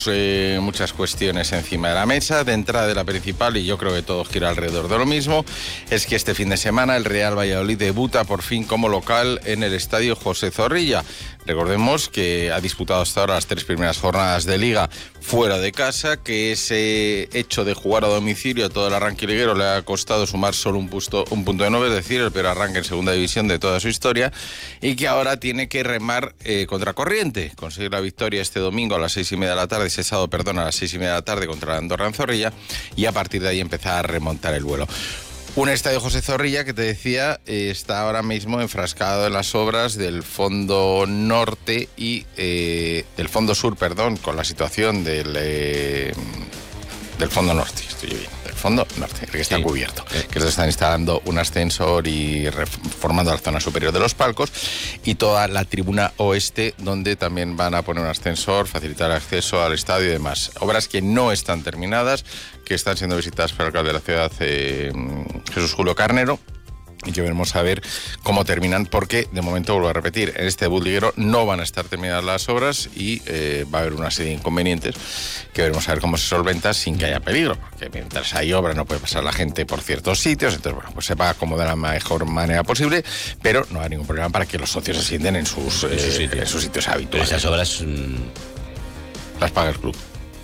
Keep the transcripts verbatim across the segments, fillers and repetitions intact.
Eh, muchas cuestiones encima de la mesa. De entrada, de la principal, y yo creo que todos gira alrededor de lo mismo, es que este fin de semana el Real Valladolid debuta por fin como local en el estadio José Zorrilla. Recordemos que ha disputado hasta ahora las tres primeras jornadas de Liga fuera de casa, que ese hecho de jugar a domicilio a todo el arranque liguero le ha costado sumar solo un, puesto, un punto de nueve, es decir, el peor arranque en segunda división de toda su historia, y que ahora tiene que remar eh, contracorriente, conseguir la victoria este domingo a las seis y media de la tarde, ese sábado, perdón, a las seis y media de la tarde contra la Andorra en Zorrilla, y a partir de ahí empezar a remontar el vuelo. Un estadio José Zorrilla que te decía eh, está ahora mismo enfrascado en las obras del fondo norte y eh, del fondo sur, perdón, con la situación del eh, del fondo norte, estoy bien, del fondo norte, que está sí. cubierto, sí. que se están instalando un ascensor y reformando la zona superior de los palcos, y toda la tribuna oeste, donde también van a poner un ascensor, facilitar el acceso al estadio y demás. Obras que no están terminadas, que están siendo visitadas por el alcalde de la ciudad, eh, Jesús Julio Carnero, y que veremos a ver cómo terminan, porque de momento, vuelvo a repetir, en este debut liguero no van a estar terminadas las obras y eh, va a haber una serie de inconvenientes que veremos a ver cómo se solventan sin que haya peligro, porque mientras hay obra no puede pasar la gente por ciertos sitios, entonces bueno, pues se va a acomodar de la mejor manera posible, pero no hay ningún problema para que los socios se sienten en sus, eh, sus, sitios. En sus sitios habituales. Pero esas obras mmm... las paga el club.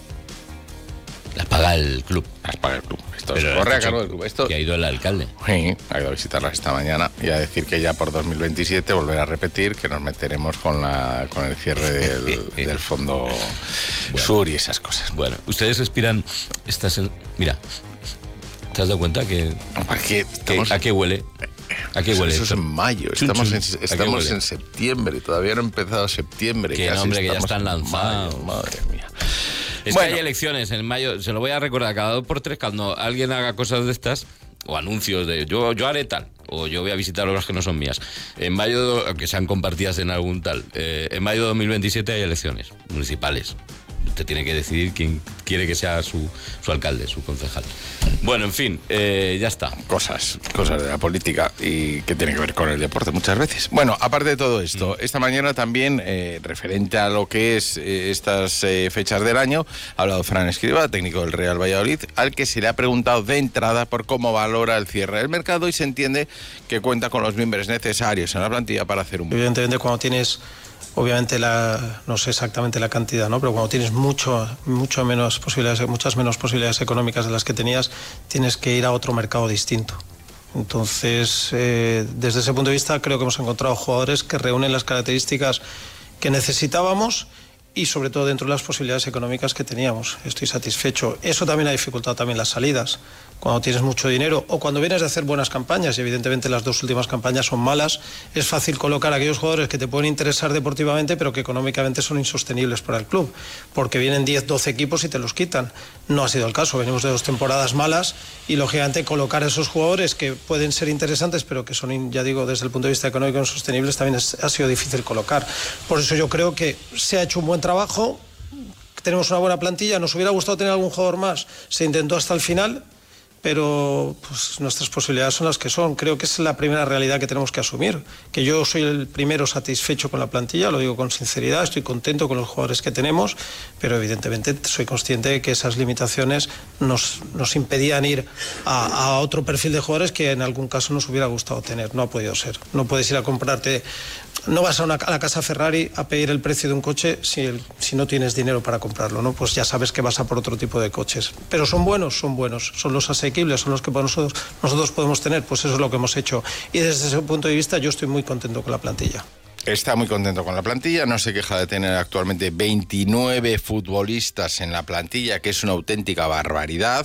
Las paga el club. Las paga el club. Esto Pero corre a cargo del club. Esto... que ha ido el alcalde. Sí, ha ido a visitarlas esta mañana y a decir que ya por dos mil veintisiete volverá a repetir que nos meteremos con la con el cierre del, del fondo bueno. sur y esas cosas. Bueno, ustedes respiran estas... Mira, ¿te has dado cuenta que... que, estamos... que ¿a qué huele? ¿A qué huele? Eso es en mayo, chun, estamos, chun. En, estamos en septiembre, todavía no ha empezado septiembre. Que no, hombre, que ya están lanzados. Mayo, madre mía. Es bueno. que hay elecciones en mayo, se lo voy a recordar cada dos por tres, cuando alguien haga cosas de estas, o anuncios de yo, yo haré tal, o yo voy a visitar obras que no son mías. En mayo, aunque sean compartidas en algún tal, eh, en mayo de dos mil veintisiete hay elecciones municipales. Usted tiene que decidir quién quiere que sea su, su alcalde, su concejal. Bueno, en fin, eh, ya está. Cosas, cosas de la política y que tiene que ver con el deporte muchas veces. Bueno, aparte de todo esto, mm. esta mañana también, eh, referente a lo que es eh, estas eh, fechas del año, ha hablado Fran Escribá, técnico del Real Valladolid, al que se le ha preguntado de entrada por cómo valora el cierre del mercado, y se entiende que cuenta con los miembros necesarios en la plantilla para hacer un... Evidentemente, cuando tienes... Obviamente la, no sé exactamente la cantidad, ¿no? Pero cuando tienes mucho, mucho menos posibilidades, muchas menos posibilidades económicas de las que tenías, tienes que ir a otro mercado distinto. Entonces, eh, desde ese punto de vista, creo que hemos encontrado jugadores que reúnen las características que necesitábamos y sobre todo dentro de las posibilidades económicas que teníamos. Estoy satisfecho. Eso también ha dificultado también las salidas. Cuando tienes mucho dinero o cuando vienes de hacer buenas campañas, y evidentemente las dos últimas campañas son malas, es fácil colocar a aquellos jugadores que te pueden interesar deportivamente pero que económicamente son insostenibles para el club, porque vienen diez, doce equipos y te los quitan. No ha sido el caso, venimos de dos temporadas malas y lógicamente colocar a esos jugadores que pueden ser interesantes pero que son, ya digo, desde el punto de vista económico insostenibles, también es, ha sido difícil colocar. Por eso yo creo que se ha hecho un buen trabajo, tenemos una buena plantilla, nos hubiera gustado tener algún jugador más, se intentó hasta el final, pero pues, nuestras posibilidades son las que son. Creo que es la primera realidad que tenemos que asumir, que yo soy el primero satisfecho con la plantilla, lo digo con sinceridad, estoy contento con los jugadores que tenemos, pero evidentemente soy consciente de que esas limitaciones nos, nos impedían ir a, a otro perfil de jugadores que en algún caso nos hubiera gustado tener. No ha podido ser. No puedes ir a comprarte... No vas a, una, a la casa Ferrari a pedir el precio de un coche si, el, si no tienes dinero para comprarlo, ¿no? Pues ya sabes que vas a por otro tipo de coches. Pero son buenos, son buenos, son los asequibles, son los que nosotros, nosotros podemos tener, pues eso es lo que hemos hecho. Y desde ese punto de vista yo estoy muy contento con la plantilla. Está muy contento con la plantilla, no se queja de tener actualmente veintinueve futbolistas en la plantilla, que es una auténtica barbaridad.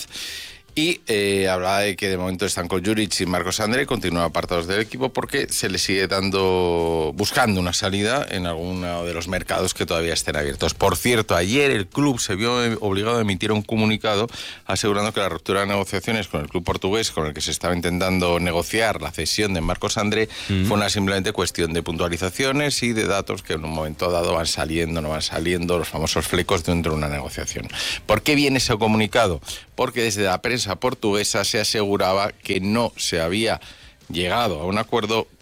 Y eh, hablaba de que de momento están con Juric y Marcos André, continúan apartados del equipo porque se le sigue dando, buscando una salida en alguno de los mercados que todavía estén abiertos. Por cierto, ayer el club se vio obligado a emitir un comunicado asegurando que la ruptura de negociaciones con el club portugués, con el que se estaba intentando negociar la cesión de Marcos André, uh-huh. fue una simplemente cuestión de puntualizaciones y de datos que en un momento dado van saliendo, no van saliendo, los famosos flecos dentro de una negociación. ¿Por qué viene ese comunicado? Porque desde la prensa portuguesa se aseguraba que no se había llegado a un acuerdo por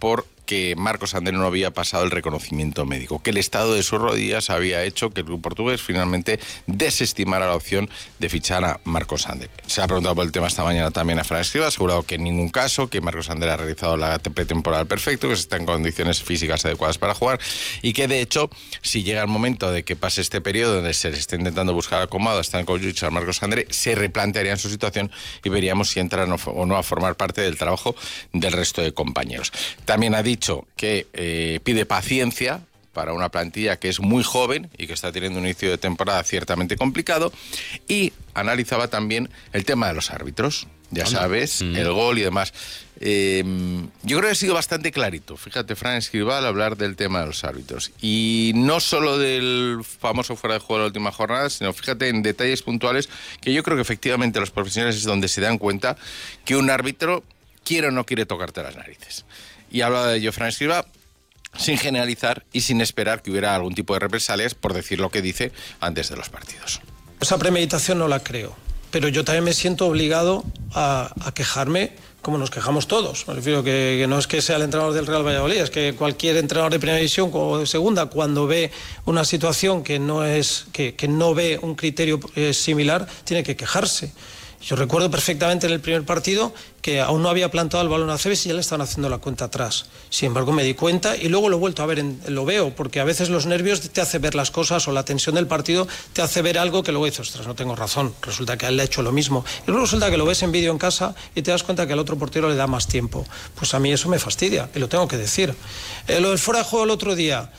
que Marcos André no había pasado el reconocimiento médico, que el estado de sus rodillas había hecho que el club portugués finalmente desestimara la opción de fichar a Marcos André. Se ha preguntado por el tema esta mañana también a Fran Escribá, ha asegurado que en ningún caso, que Marcos André ha realizado la pretemporada perfecto, que está en condiciones físicas adecuadas para jugar y que de hecho, si llega el momento de que pase este periodo donde se está intentando buscar acomodo a Stankovic, a Marcos André, se replantearían su situación y veríamos si entran o no a formar parte del trabajo del resto de compañeros. También ha dicho que eh, pide paciencia para una plantilla que es muy joven y que está teniendo un inicio de temporada ciertamente complicado, y analizaba también el tema de los árbitros. Ya sabes, mm. el gol y demás. Eh, yo creo que ha sido bastante clarito. Fíjate, Fran Escribá, al hablar del tema de los árbitros. Y no solo del famoso fuera de juego de la última jornada, sino fíjate en detalles puntuales que yo creo que efectivamente los profesionales es donde se dan cuenta que un árbitro quiere o no quiere tocarte las narices. Y hablaba de ello Fran Escribá, sin generalizar y sin esperar que hubiera algún tipo de represalias por decir lo que dice antes de los partidos. Esa premeditación no la creo. Pero yo también me siento obligado a, a quejarme como nos quejamos todos. Me refiero que, que no es que sea el entrenador del Real Valladolid, es que cualquier entrenador de primera división o de segunda, cuando ve una situación que no, es, que, que no ve un criterio eh, similar, tiene que quejarse. Yo recuerdo perfectamente en el primer partido que aún no había plantado el balón a Cebes y ya le estaban haciendo la cuenta atrás. Sin embargo, me di cuenta y luego lo he vuelto a ver, en, lo veo, porque a veces los nervios te hace ver las cosas o la tensión del partido te hace ver algo que luego dices, ostras, no tengo razón, resulta que a él le ha hecho lo mismo. Y luego resulta que lo ves en vídeo en casa y te das cuenta que al otro portero le da más tiempo. Pues a mí eso me fastidia y lo tengo que decir. Eh, lo del fuera de juego el otro día...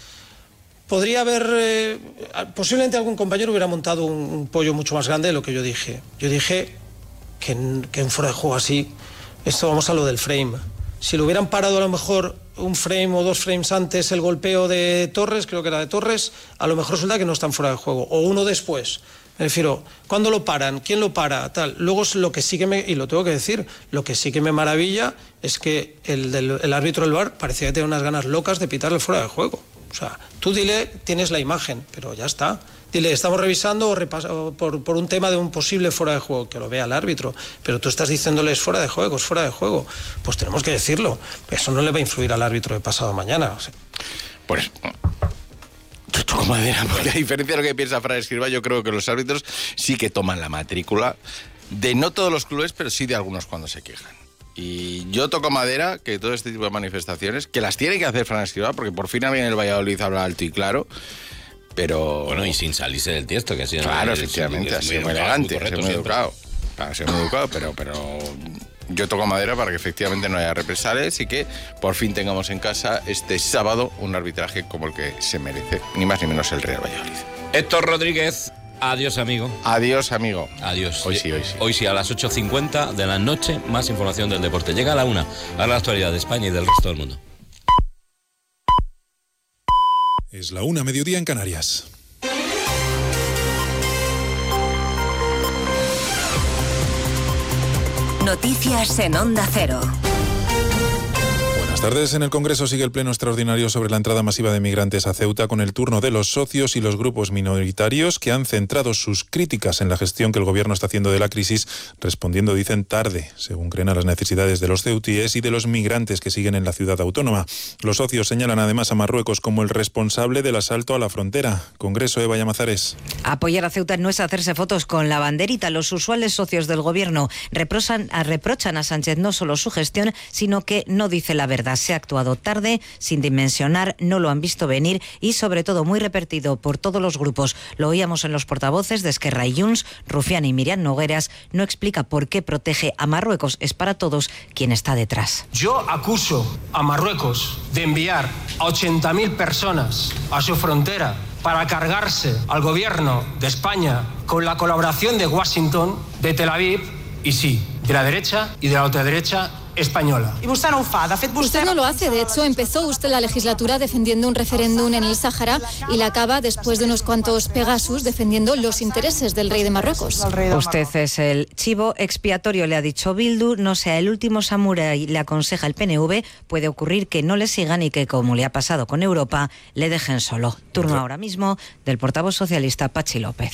Podría haber, eh, posiblemente algún compañero hubiera montado un, un pollo mucho más grande de lo que yo dije. Yo dije... Que en, que en fuera de juego así, esto vamos a lo del frame. Si lo hubieran parado a lo mejor un frame o dos frames antes el golpeo de Torres, creo que era de Torres, a lo mejor resulta que no están fuera de juego, o uno después. Me refiero, ¿cuándo lo paran? ¿Quién lo para? Tal. Luego lo que sí que me, y lo tengo que decir, lo que sí que me maravilla es que el, del, el árbitro del V A R parecía que tenía unas ganas locas de pitarle fuera de juego. O sea, tú dile, tienes la imagen, pero ya está. Dile, estamos revisando o repas- por, por un tema de un posible fuera de juego, que lo vea el árbitro, pero tú estás diciéndoles fuera de juego, es fuera de juego. Pues tenemos que decirlo. Eso no le va a influir al árbitro de pasado mañana. O sea. Pues... Yo toco madera, porque a diferencia de lo que piensa Fran Escribá, yo creo que los árbitros sí que toman la matrícula de no todos los clubes, pero sí de algunos cuando se quejan. Y yo toco madera que todo este tipo de manifestaciones, que las tiene que hacer Fran Escribá, porque por fin había en el Valladolid habla alto y claro, pero... Bueno, y sin salirse del tiesto, que ha sido... Claro, efectivamente, ha sido muy elegante, ha sido muy educado. Ha sido muy educado, pero... pero... Yo toco madera para que efectivamente no haya represalias y que por fin tengamos en casa este sábado un arbitraje como el que se merece, ni más ni menos el Real Valladolid. Héctor Rodríguez, adiós amigo. Adiós amigo. Adiós. Hoy sí, hoy sí. Hoy sí, a las ocho cincuenta de la noche, más información del deporte. Llega a la una, a la actualidad de España y del resto del mundo. Es la una, mediodía en Canarias. Noticias en Onda Cero. Buenas tardes. En el Congreso sigue el pleno extraordinario sobre la entrada masiva de migrantes a Ceuta, con el turno de los socios y los grupos minoritarios que han centrado sus críticas en la gestión que el gobierno está haciendo de la crisis, respondiendo, dicen, tarde, según creen, a las necesidades de los ceutíes y de los migrantes que siguen en la ciudad autónoma. Los socios señalan además a Marruecos como el responsable del asalto a la frontera. Congreso, Eva Llamazares. Apoyar a Ceuta no es hacerse fotos con la banderita. Los usuales socios del gobierno reprochan a, reprochan a Sánchez no solo su gestión, sino que no dice la verdad. Se ha actuado tarde, sin dimensionar, no lo han visto venir y sobre todo muy repetido por todos los grupos. Lo oíamos en los portavoces de Esquerra y Junts. Rufián y Miriam Nogueras no explica por qué protege a Marruecos. Es para todos quien está detrás. Yo acuso a Marruecos de enviar a ochenta mil personas a su frontera para cargarse al gobierno de España con la colaboración de Washington, de Tel Aviv y sí, de la derecha y de la ultraderecha española. Usted no lo hace, de hecho empezó usted la legislatura defendiendo un referéndum en el Sáhara y la acaba después de unos cuantos Pegasus defendiendo los intereses del rey de Marruecos. Usted es el chivo expiatorio, le ha dicho Bildu, no sea el último samurái, le aconseja el P N V, puede ocurrir que no le sigan y que, como le ha pasado con Europa, le dejen solo. Turno ahora mismo del portavoz socialista Pachi López.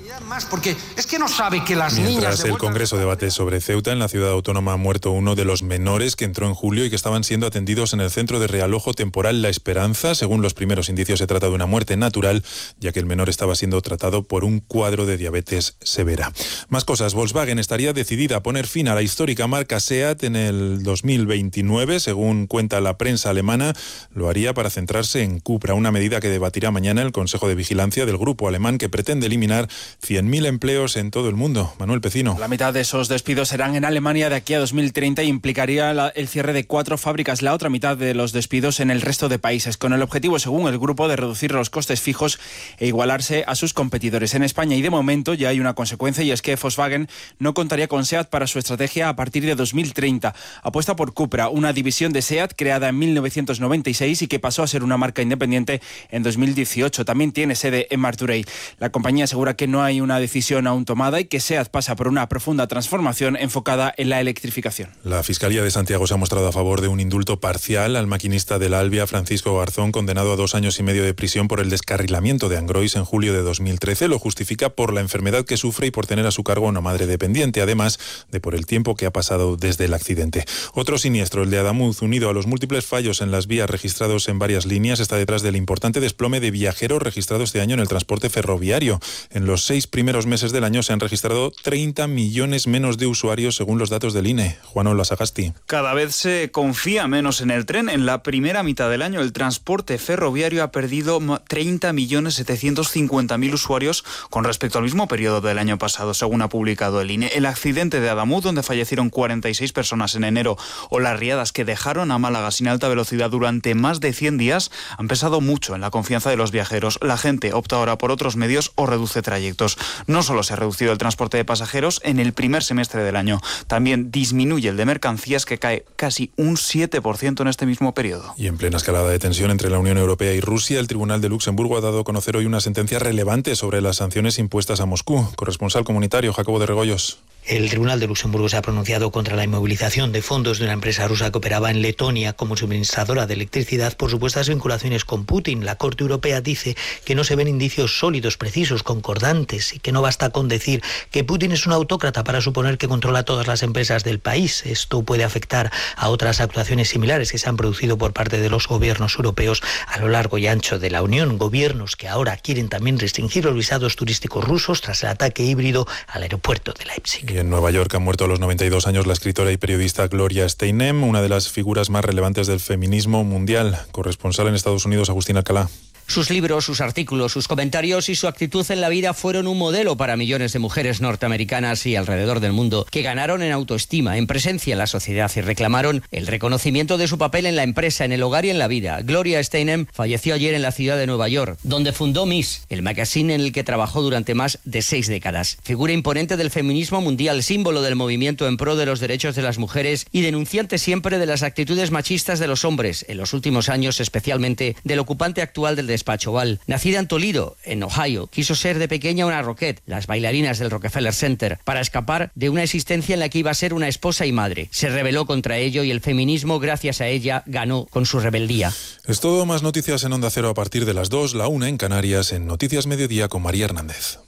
Más porque es que no sabe que las Mientras niñas el Congreso debate sobre Ceuta, en la ciudad autónoma ha muerto uno de los menores que entró en julio y que estaban siendo atendidos en el centro de realojo temporal La Esperanza. Según los primeros indicios, se trata de una muerte natural, ya que el menor estaba siendo tratado por un cuadro de diabetes severa. Más cosas. Volkswagen estaría decidida a poner fin a la histórica marca SEAT en el dos mil veintinueve. Según cuenta la prensa alemana, lo haría para centrarse en Cupra, una medida que debatirá mañana el Consejo de Vigilancia del grupo alemán, que pretende eliminar cien mil empleos en todo el mundo. Manuel Pecino. La mitad de esos despidos serán en Alemania de aquí a dos mil treinta y implicaría la, el cierre de cuatro fábricas, la otra mitad de los despidos en el resto de países, con el objetivo, según el grupo, de reducir los costes fijos e igualarse a sus competidores en España. Y de momento ya hay una consecuencia, y es que Volkswagen no contaría con SEAT para su estrategia a partir de dos mil treinta. Apuesta por Cupra, una división de SEAT creada en mil novecientos noventa y seis y que pasó a ser una marca independiente en dos mil dieciocho. También tiene sede en Martorell. La compañía asegura que no hay una decisión aún tomada y que SEAT pasa por una profunda transformación enfocada en la electrificación. La Fiscalía de Santiago se ha mostrado a favor de un indulto parcial al maquinista del Albia, Francisco Garzón, condenado a dos años y medio de prisión por el descarrilamiento de Angrois en julio de dos mil trece. Lo justifica por la enfermedad que sufre y por tener a su cargo a una madre dependiente, además de por el tiempo que ha pasado desde el accidente. Otro siniestro, el de Adamuz, unido a los múltiples fallos en las vías registrados en varias líneas, está detrás del importante desplome de viajeros registrado este año en el transporte ferroviario. En los seis primeros meses del año se han registrado treinta millones menos de usuarios, según los datos del I N E. Juan Sagasti. Cada vez se confía menos en el tren. En la primera mitad del año, el transporte ferroviario ha perdido treinta millones setecientos cincuenta mil usuarios con respecto al mismo periodo del año pasado, según ha publicado el I N E. El accidente de Adamuz, donde fallecieron cuarenta y seis personas en enero, o las riadas que dejaron a Málaga sin alta velocidad durante más de cien días, han pesado mucho en la confianza de los viajeros. La gente opta ahora por otros medios o reduce trayectos. No solo se ha reducido el transporte de pasajeros en el primer semestre del año, también disminuye el de mercancías, que cae casi un siete por ciento en este mismo periodo. Y en plena escalada de tensión entre la Unión Europea y Rusia, el Tribunal de Luxemburgo ha dado a conocer hoy una sentencia relevante sobre las sanciones impuestas a Moscú. Corresponsal comunitario, Jacobo de Regoyos. El Tribunal de Luxemburgo se ha pronunciado contra la inmovilización de fondos de una empresa rusa que operaba en Letonia como suministradora de electricidad por supuestas vinculaciones con Putin. La Corte Europea dice que no se ven indicios sólidos, precisos, concordantes, y que no basta con decir que Putin es un autócrata para suponer que controla todas las empresas del país. Esto puede afectar a otras actuaciones similares que se han producido por parte de los gobiernos europeos a lo largo y ancho de la Unión. Gobiernos que ahora quieren también restringir los visados turísticos rusos tras el ataque híbrido al aeropuerto de Leipzig. Y en Nueva York ha muerto a los noventa y dos años la escritora y periodista Gloria Steinem, una de las figuras más relevantes del feminismo mundial. Corresponsal en Estados Unidos, Agustín Alcalá. Sus libros, sus artículos, sus comentarios y su actitud en la vida fueron un modelo para millones de mujeres norteamericanas y alrededor del mundo que ganaron en autoestima, en presencia en la sociedad y reclamaron el reconocimiento de su papel en la empresa, en el hogar y en la vida. Gloria Steinem falleció ayer en la ciudad de Nueva York, donde fundó Miss, el magazine en el que trabajó durante más de seis décadas. Figura imponente del feminismo mundial, símbolo del movimiento en pro de los derechos de las mujeres y denunciante siempre de las actitudes machistas de los hombres, en los últimos años especialmente del ocupante actual del despacho Oval. Nacida en Toledo, en Ohio, quiso ser de pequeña una Roquette, las bailarinas del Rockefeller Center, para escapar de una existencia en la que iba a ser una esposa y madre. Se rebeló contra ello y el feminismo, gracias a ella, ganó con su rebeldía. Es todo. Más noticias en Onda Cero a partir de las dos, la una en Canarias, en Noticias Mediodía con María Hernández.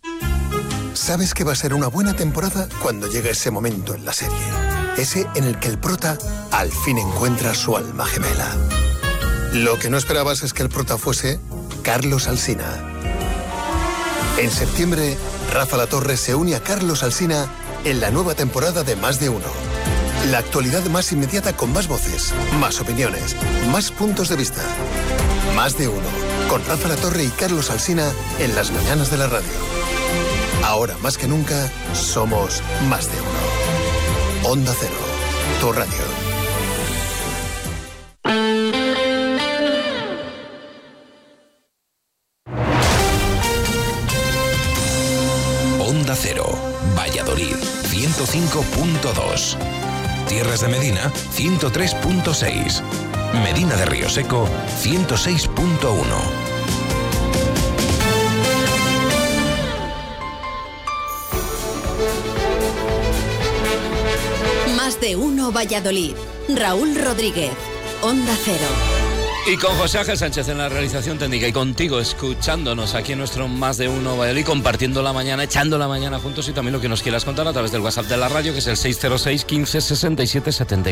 Sabes que va a ser una buena temporada cuando llegue ese momento en la serie. Ese en el que el prota al fin encuentra su alma gemela. Lo que no esperabas es que el prota fuese Carlos Alsina. En septiembre, Rafa Latorre se une a Carlos Alsina en la nueva temporada de Más de Uno. La actualidad más inmediata con más voces, más opiniones, más puntos de vista. Más de Uno, con Rafa Latorre y Carlos Alsina en las mañanas de la radio. Ahora más que nunca, somos Más de Uno. Onda Cero, tu radio. Onda Cero, Valladolid, ciento cinco punto dos. Tierras de Medina, ciento tres punto seis. Medina de Río Seco, ciento seis punto uno. Más de Uno Valladolid. Raúl Rodríguez, Onda Cero. Y con José Ángel Sánchez en la realización técnica y contigo escuchándonos aquí en nuestro Más de Uno Valladolid, compartiendo la mañana, echando la mañana juntos y también lo que nos quieras contar a través del WhatsApp de la radio, que es el seis cero seis, quince, sesenta y siete, setenta y cuatro.